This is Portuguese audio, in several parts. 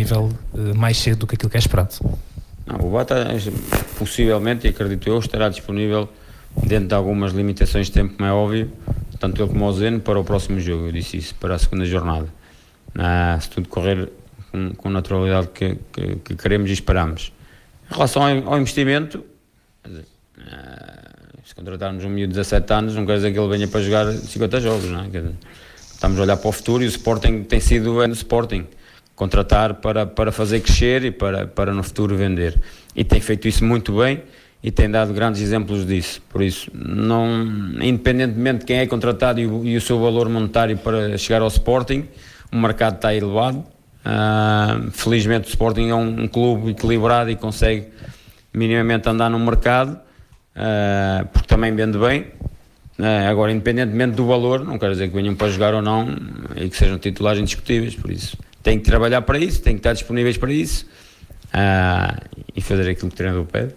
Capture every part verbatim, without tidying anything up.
disponível uh, mais cedo do que aquilo que é esperado? Não, o Bata possivelmente, e acredito eu, estará disponível dentro de algumas limitações de tempo, como é óbvio, tanto ele como o Zeno, para o próximo jogo. Eu disse isso, para a segunda jornada. Ah, se tudo correr com, com naturalidade que, que, que queremos e esperamos. Em relação ao, ao investimento, ah, se contratarmos um miúdo de dezassete anos, não quer dizer que ele venha para jogar cinquenta jogos, não é? Quer dizer, estamos a olhar para o futuro e o Sporting tem sido é no Sporting. Contratar para, para fazer crescer e para, para no futuro vender. E tem feito isso muito bem e tem dado grandes exemplos disso. Por isso, não, independentemente de quem é contratado e o, e o seu valor monetário para chegar ao Sporting, o mercado está elevado. Uh, felizmente o Sporting é um, um clube equilibrado e consegue minimamente andar no mercado, uh, porque também vende bem. Uh, agora, independentemente do valor, não quero dizer que venham para jogar ou não e que sejam titulares indiscutíveis, por isso tem que trabalhar para isso, tem que estar disponíveis para isso, uh, e fazer aquilo que o treinador pede.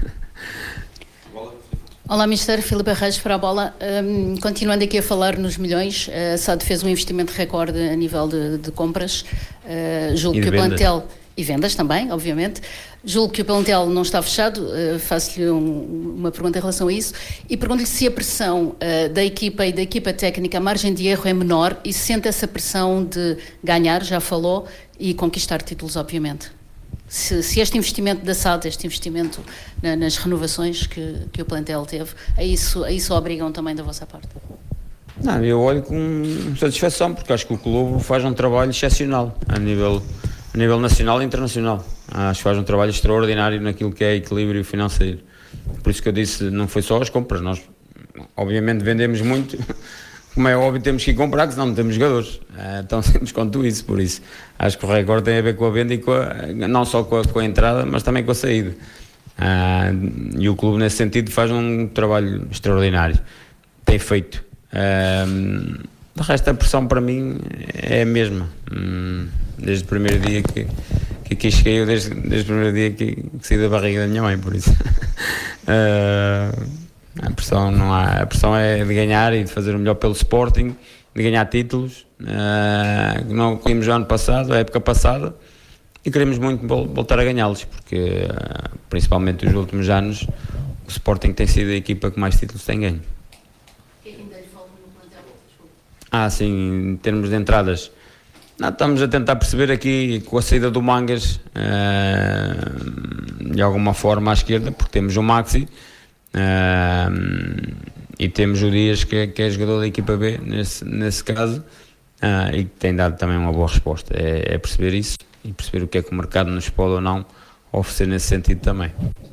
Olá, mister Filipe Reis para a bola. Um, continuando aqui a falar nos milhões, a S A D fez um investimento recorde a nível de, de compras. Uh, julgo que o plantel... E vendas também, obviamente. Julgo que o plantel não está fechado. Uh, faço-lhe um, uma pergunta em relação a isso. E pergunto-lhe se a pressão uh, da equipa e da equipa técnica, a margem de erro é menor e se sente essa pressão de ganhar, já falou, e conquistar títulos, obviamente. Se, se este investimento da S A D, este investimento na, nas renovações que, que o plantel teve, a isso, a isso obrigam também da vossa parte? Não, eu olho com satisfação, porque acho que o clube faz um trabalho excepcional a nível, a nível nacional e internacional. Acho que faz um trabalho extraordinário naquilo que é equilíbrio financeiro. Por isso que eu disse, não foi só as compras, nós obviamente vendemos muito. Como é óbvio, temos que ir comprar, porque senão não temos jogadores. É tão simples quanto isso. Por isso, acho que o recorde tem a ver com a venda e com a, não só com a, com a entrada, mas também com a saída. Ah, e o clube, nesse sentido, faz um trabalho extraordinário. Tem feito. Ah, de resto, a pressão para mim é a mesma. Desde o primeiro dia que, que aqui cheguei, desde, desde o primeiro dia que, que saí da barriga da minha mãe, por isso. Ah, A pressão não há, a pressão é de ganhar e de fazer o melhor pelo Sporting, de ganhar títulos, uh, não conseguimos o ano passado, a época passada, e queremos muito voltar a ganhá-los, porque uh, principalmente nos últimos anos o Sporting tem sido a equipa que mais títulos tem ganho. O que ainda lhe falta no plantel? Desculpa. Ah, sim, em termos de entradas, não, estamos a tentar perceber aqui com a saída do Mangas, uh, de alguma forma à esquerda, porque temos o Maxi, Uh, e temos o Dias que é, que é jogador da equipa B nesse, nesse caso, uh, e que tem dado também uma boa resposta. É, é perceber isso e perceber o que é que o mercado nos pode ou não oferecer nesse sentido também.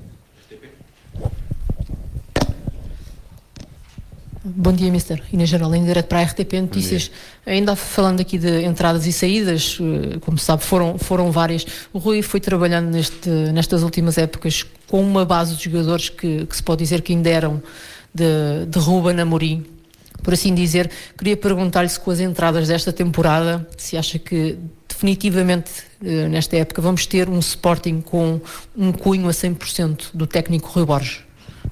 Bom dia, mister Inês Geral, em direto para a R T P Notícias. Ainda falando aqui de entradas e saídas, como se sabe, foram, foram várias. O Rui foi trabalhando neste, nestas últimas épocas com uma base de jogadores que, que se pode dizer que ainda eram de, de Ruben Amorim, por assim dizer. Queria perguntar-lhe se com as entradas desta temporada, se acha que definitivamente nesta época vamos ter um Sporting com um cunho a cem por cento do técnico Rui Borges.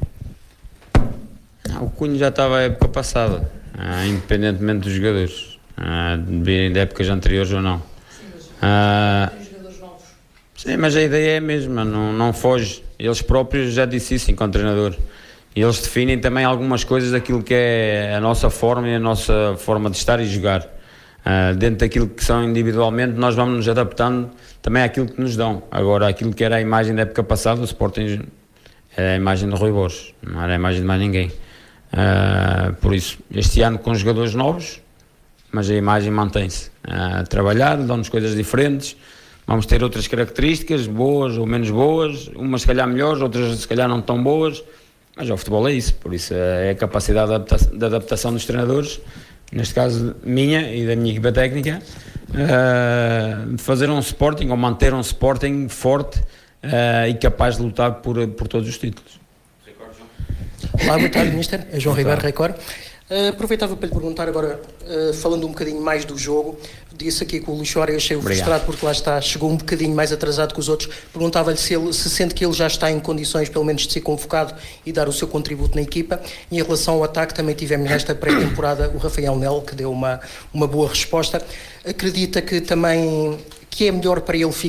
O Cunho já estava a época passada, ah, independentemente dos jogadores, ah, de, de épocas anteriores ou não. Sim, mas ah, tem jogadores novos. Sim, mas a ideia é a mesma, não, não foge. Eles próprios já disse isso enquanto treinador. E eles definem também algumas coisas daquilo que é a nossa forma e a nossa forma de estar e jogar. Ah, dentro daquilo que são individualmente, nós vamos nos adaptando também àquilo que nos dão. Agora, aquilo que era a imagem da época passada, o Sporting era a imagem do Rui Borges, não era a imagem de mais ninguém. Uh, por isso, este ano com jogadores novos, mas a imagem mantém-se uh, a trabalhar, dão-nos coisas diferentes, vamos ter outras características, boas ou menos boas, umas se calhar melhores, outras se calhar não tão boas, mas o futebol é isso, por isso é a capacidade de adaptação, de adaptação dos treinadores, neste caso minha e da minha equipa técnica, uh, de fazer um Sporting ou manter um Sporting forte uh, e capaz de lutar por, por todos os títulos. Olá, boa tarde, mister É João Ribeiro, Record. Uh, aproveitava para lhe perguntar agora, uh, falando um bocadinho mais do jogo, disse aqui que o Luís Soares achei-o frustrado porque lá está, chegou um bocadinho mais atrasado que os outros. Perguntava-lhe se, ele, se sente que ele já está em condições, pelo menos, de ser convocado e dar o seu contributo na equipa. E em relação ao ataque, também tivemos nesta pré-temporada o Rafael Nel, que deu uma, uma boa resposta. Acredita que também que é melhor para ele ficar